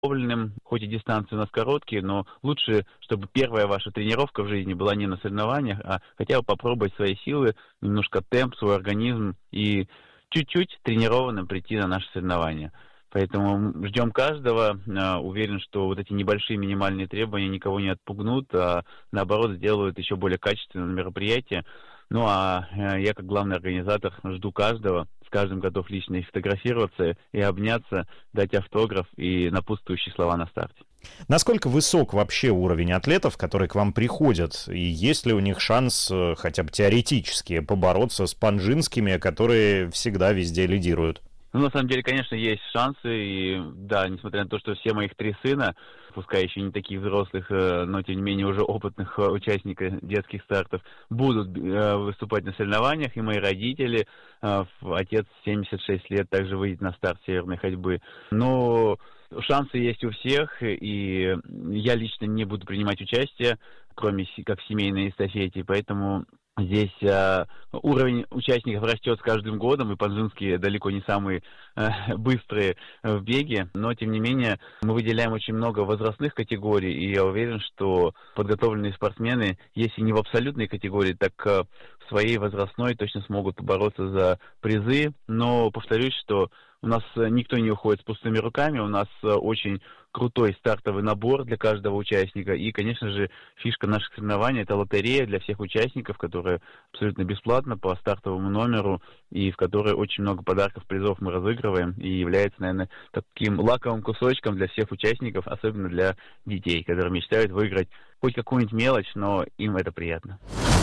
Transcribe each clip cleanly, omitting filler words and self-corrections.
хоть и дистанции у нас короткие, но лучше, чтобы первая ваша тренировка в жизни была не на соревнованиях, а хотя бы попробовать свои силы, немножко темп, свой организм и чуть-чуть тренированным прийти на наши соревнования. Поэтому ждем каждого. Уверен, что вот эти небольшие минимальные требования никого не отпугнут, а наоборот сделают еще более качественным мероприятие. Ну а я, как главный организатор, жду каждого, с каждым готов лично и сфотографироваться, и обняться, дать автограф и напутствующие слова на старте. Насколько высок вообще уровень атлетов, которые к вам приходят? И есть ли у них шанс, хотя бы теоретически, побороться с панжинскими, которые всегда везде лидируют? Ну, на самом деле, конечно, есть шансы, и да, несмотря на то, что все моих 3 сына, пускай еще не таких взрослых, но тем не менее уже опытных участников детских стартов, будут выступать на соревнованиях, и мои родители, отец 76 лет также выйдет на старт северной ходьбы. Но шансы есть у всех, и я лично не буду принимать участие, кроме как в семейной эстафете, поэтому здесь уровень участников растет с каждым годом, и панжинские далеко не самые быстрые в беге, но тем не менее мы выделяем очень много возрастных категорий, и я уверен, что подготовленные спортсмены, если не в абсолютной категории, так в своей возрастной точно смогут побороться за призы, но повторюсь, что у нас никто не уходит с пустыми руками, у нас очень крутой стартовый набор для каждого участника. И, конечно же, фишка наших соревнований – это лотерея для всех участников, которая абсолютно бесплатна по стартовому номеру, и в которой очень много подарков, призов мы разыгрываем, и является, наверное, таким лаковым кусочком для всех участников, особенно для детей, которые мечтают выиграть хоть какую-нибудь мелочь, но им это приятно.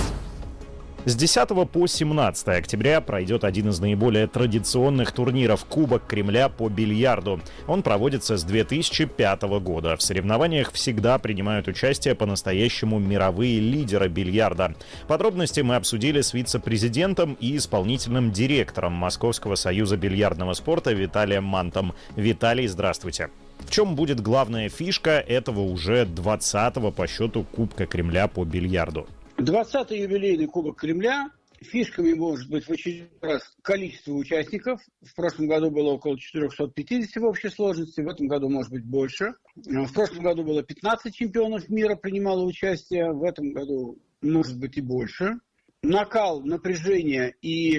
С 10 по 17 октября пройдет один из наиболее традиционных турниров «Кубок Кремля» по бильярду. Он проводится с 2005 года. В соревнованиях всегда принимают участие по-настоящему мировые лидеры бильярда. Подробности мы обсудили с вице-президентом и исполнительным директором Московского союза бильярдного спорта Виталием Мантом. Виталий, здравствуйте. В чем будет главная фишка этого уже 20-го по счету Кубка Кремля по бильярду? 20-й юбилейный Кубок Кремля. Фишками может быть в очередной раз количество участников. В прошлом году было около 450 в общей сложности, в этом году может быть больше. В прошлом году было 15 чемпионов мира принимало участие, в этом году может быть и больше. Накал, напряжение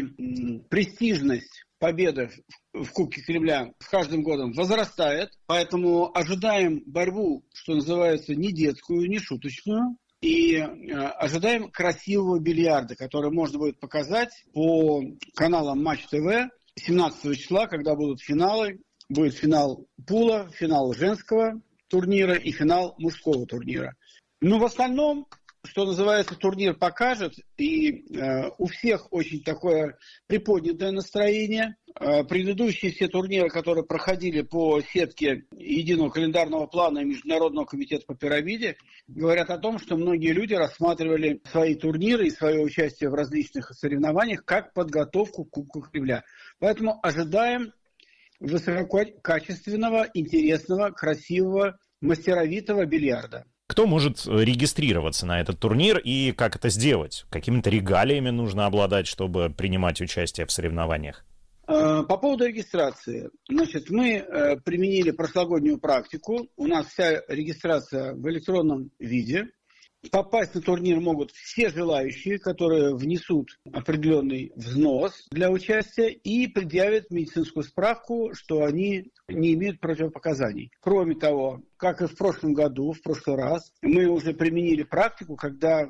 и престижность победы в Кубке Кремля с каждым годом возрастает, поэтому ожидаем борьбу, что называется, не детскую, не шуточную. И ожидаем красивого бильярда, который можно будет показать по каналам Матч ТВ 17 числа, когда будут финалы. Будет финал пула, финал женского турнира и финал мужского турнира. Но в остальном, что называется, турнир покажет, и у всех очень такое приподнятое настроение. Предыдущие все турниры, которые проходили по сетке единого календарного плана и Международного комитета по пирамиде, говорят о том, что многие люди рассматривали свои турниры и свое участие в различных соревнованиях как подготовку к Кубку Кремля. Поэтому ожидаем высококачественного, интересного, красивого, мастеровитого бильярда. Кто может регистрироваться на этот турнир и как это сделать? Какими-то регалиями нужно обладать, чтобы принимать участие в соревнованиях? По поводу регистрации. Значит, мы применили прошлогоднюю практику. У нас вся регистрация в электронном виде. Попасть на турнир могут все желающие, которые внесут определенный взнос для участия и предъявят медицинскую справку, что они не имеют противопоказаний. Кроме того, как и в прошлом году, в прошлый раз, мы уже применили практику, когда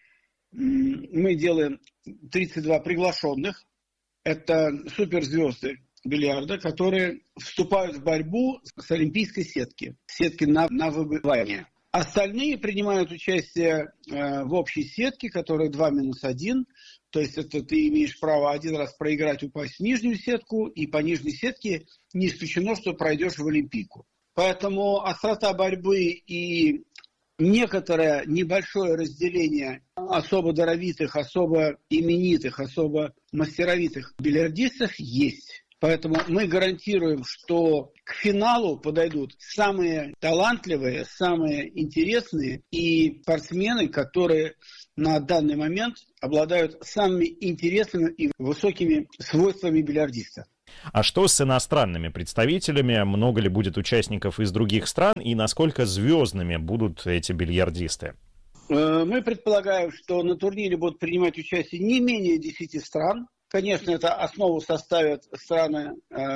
мы делаем 32 приглашенных. Это суперзвезды бильярда, которые вступают в борьбу с олимпийской сетки на выбывание. Остальные принимают участие в общей сетке, которая 2-1. То есть это ты имеешь право один раз проиграть, упасть в нижнюю сетку, и по нижней сетке не исключено, что пройдешь в Олимпийку. Поэтому острота борьбы и некоторое небольшое разделение особо даровитых, особо именитых, особо мастеровитых бильярдистов есть. Поэтому мы гарантируем, что к финалу подойдут самые талантливые, самые интересные и спортсмены, которые на данный момент обладают самыми интересными и высокими свойствами бильярдиста. А что с иностранными представителями? Много ли будет участников из других стран? И насколько звездными будут эти бильярдисты? Мы предполагаем, что на турнире будут принимать участие не менее 10 стран. Конечно, это основу составят страны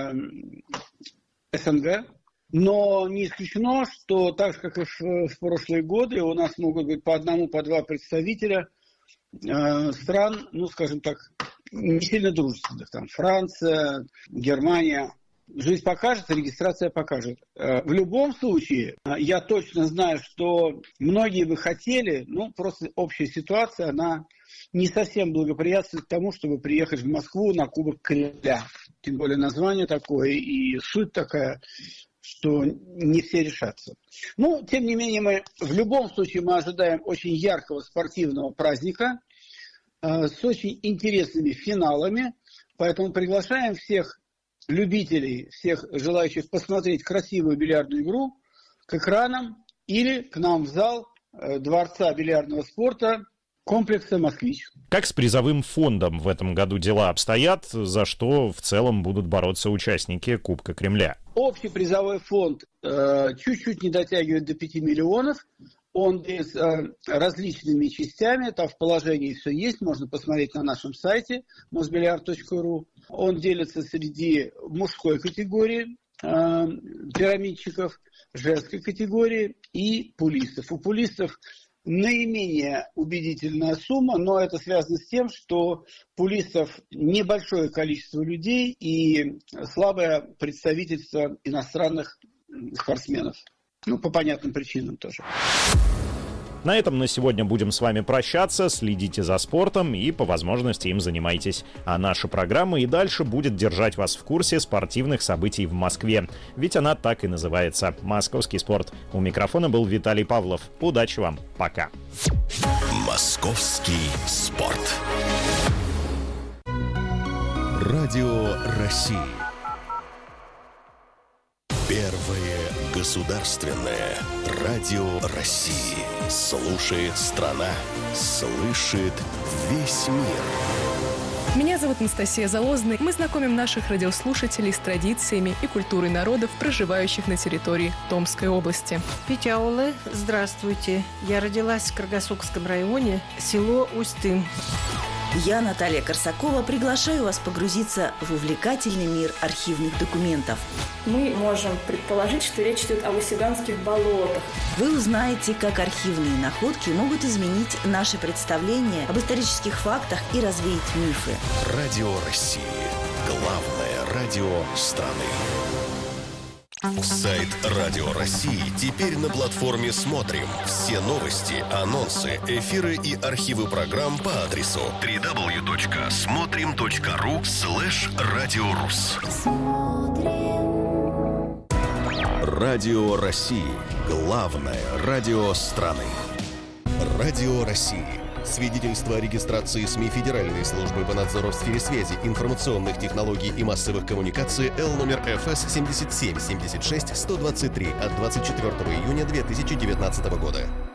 СНГ. Но не исключено, что так же, как и в прошлые годы, у нас могут быть по одному, по два представителя стран, ну, скажем так, не сильно дружественных. Там Франция, Германия. Жизнь покажет, регистрация покажет. В любом случае, я точно знаю, что многие бы хотели, ну, просто общая ситуация, она не совсем благоприятствует тому, чтобы приехать в Москву на Кубок Кремля. Тем более название такое и суть такая, что не все решатся. Но, тем не менее, в любом случае мы ожидаем очень яркого спортивного праздника с очень интересными финалами. Поэтому приглашаем всех любителей, всех желающих посмотреть красивую бильярдную игру к экранам или к нам в зал Дворца бильярдного спорта комплекса «Москвич». Как с призовым фондом в этом году дела обстоят, за что в целом будут бороться участники Кубка Кремля? Общий призовой фонд чуть-чуть не дотягивает до 5 миллионов. Он делится различными частями, там в положении все есть, можно посмотреть на нашем сайте mosbiliard.ru. Он делится среди мужской категории пирамидчиков, женской категории и пулистов. У пулистов наименее убедительная сумма, но это связано с тем, что пулистов небольшое количество людей и слабое представительство иностранных спортсменов. Ну, по понятным причинам тоже. На этом на сегодня будем с вами прощаться. Следите за спортом и по возможности им занимайтесь. А наша программа и дальше будет держать вас в курсе спортивных событий в Москве. Ведь она так и называется «Московский спорт». У микрофона был Виталий Павлов. Удачи вам. Пока. Московский спорт. Радио России. Первое государственное радио России. Слушает страна, слышит весь мир. Меня зовут Анастасия Залозная. Мы знакомим наших радиослушателей с традициями и культурой народов, проживающих на территории Томской области. Питяулы, здравствуйте. Я родилась в Каргасокском районе, село Усть-Тын. Я, Наталья Корсакова, приглашаю вас погрузиться в увлекательный мир архивных документов. Мы можем предположить, что речь идет о Васюганских болотах. Вы узнаете, как архивные находки могут изменить наши представления об исторических фактах и развеять мифы. Радио России. Главное радио страны. Сайт Радио России теперь на платформе «Смотрим». Все новости, анонсы, эфиры и архивы программ по адресу www.смотрим.ру/радиорус. Радио России. Главное радио страны. Радио России. Свидетельство о регистрации СМИ Федеральной службы по надзору в сфере связи, информационных технологий и массовых коммуникаций Л номер ФС 77 76 123 от 24 июня 2019 года.